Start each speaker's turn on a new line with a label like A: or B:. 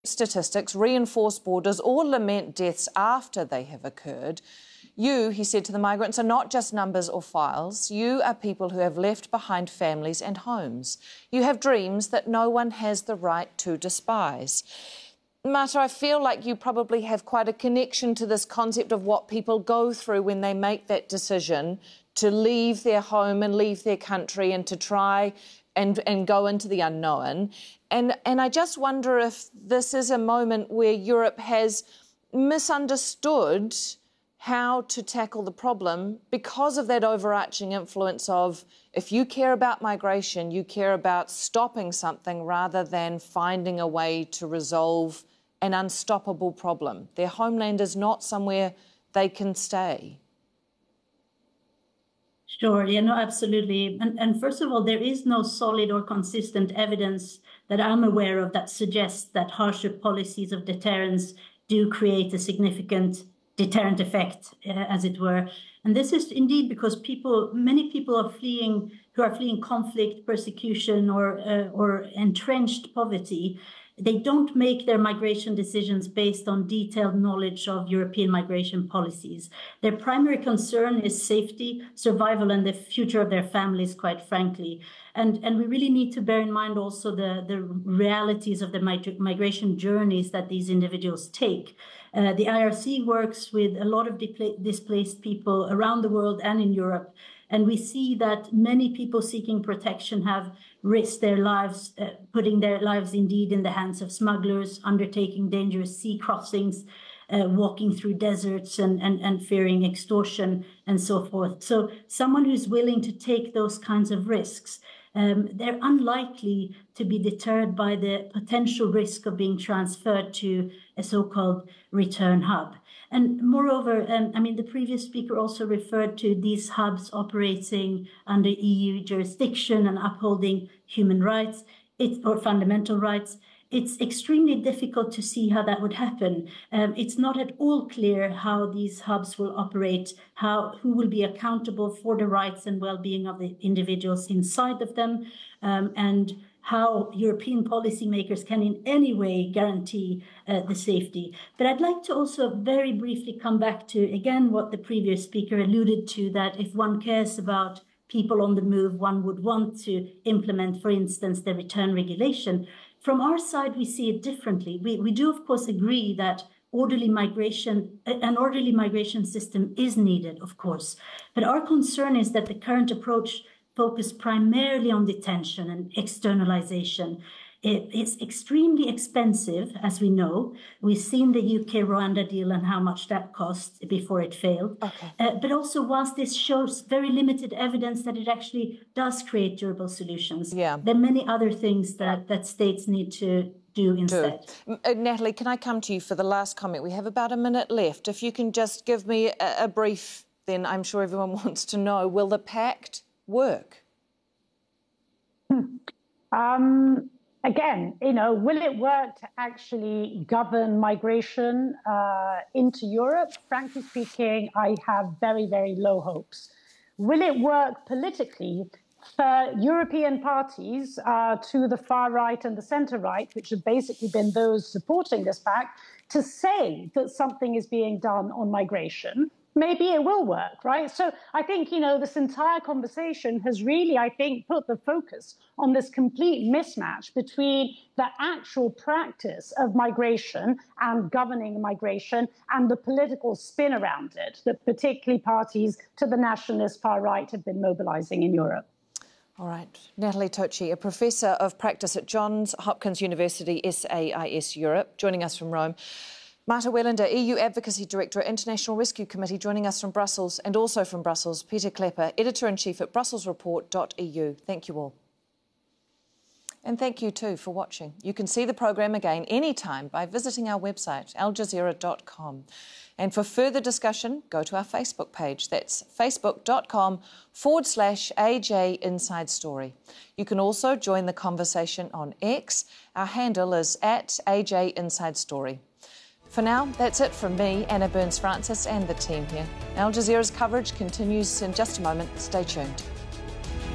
A: statistics, reinforce borders, or lament deaths after they have occurred. You, he said to the migrants, are not just numbers or files. You are people who have left behind families and homes. You have dreams that no one has the right to despise. Marta, I feel like you probably have quite a connection to this concept of what people go through when they make that decision to leave their home and leave their country and to try and go into the unknown. And I just wonder if this is a moment where Europe has misunderstood how to tackle the problem because of that overarching influence of, if you care about migration, you care about stopping something rather than finding a way to resolve an unstoppable problem. Their homeland is not somewhere they can stay.
B: Sure, yeah, no, absolutely. And first of all, there is no solid or consistent evidence that I'm aware of that suggests that harsher policies of deterrence do create a significant deterrent effect, as it were. And this is indeed because many people are fleeing conflict, persecution, or entrenched poverty. They don't make their migration decisions based on detailed knowledge of European migration policies. Their primary concern is safety, survival, and the future of their families, quite frankly. And we really need to bear in mind also the realities of the migration journeys that these individuals take. The IRC works with a lot of displaced people around the world and in Europe. And we see that many people seeking protection have risked their lives, putting their lives indeed in the hands of smugglers, undertaking dangerous sea crossings, walking through deserts and fearing extortion and so forth. So someone who's willing to take those kinds of risks, they're unlikely to be deterred by the potential risk of being transferred to a so-called return hub. And moreover, the previous speaker also referred to these hubs operating under EU jurisdiction and upholding human rights or fundamental rights. It's extremely difficult to see how that would happen. It's not at all clear how these hubs will operate, who will be accountable for the rights and well-being of the individuals inside of them, and how European policymakers can in any way guarantee the safety. But I'd like to also very briefly come back to, again, what the previous speaker alluded to, that if one cares about people on the move, one would want to implement, for instance, the return regulation. From our side, we see it differently. We do, of course, agree that an orderly migration system is needed, of course. But our concern is that the current approach focus primarily on detention and externalization. It's extremely expensive, as we know. We've seen the UK-Rwanda deal and how much that cost before it failed. Okay. But also, whilst this shows very limited evidence that it actually does create durable solutions, there are many other things that states need to do instead.
A: Natalie, can I come to you for the last comment? We have about a minute left. If you can just give me a brief, then I'm sure everyone wants to know, will the pact work?
C: Again, will it work to actually govern migration into Europe? Frankly speaking, I have very, very low hopes. Will it work politically for European parties to the far right and the centre right, which have basically been those supporting this pact, to say that something is being done on migration? Maybe it will work, right? So I think, this entire conversation has really, put the focus on this complete mismatch between the actual practice of migration and governing migration and the political spin around it that particularly parties to the nationalist far right have been mobilising in Europe.
A: All right. Natalie Tocci, a professor of practice at Johns Hopkins University, SAIS Europe, joining us from Rome. Marta Welander, EU Advocacy Director at International Rescue Committee, joining us from Brussels, and also from Brussels, Peter Klepper, Editor-in-Chief at brusselsreport.eu. Thank you all. And thank you too for watching. You can see the programme again anytime by visiting our website, aljazeera.com. And for further discussion, go to our Facebook page. That's facebook.com/AJ Inside Story. You can also join the conversation on X. Our handle is @AJ Inside Story. For now, that's it from me, Anna Burns-Francis, and the team here. Al Jazeera's coverage continues in just a moment. Stay tuned.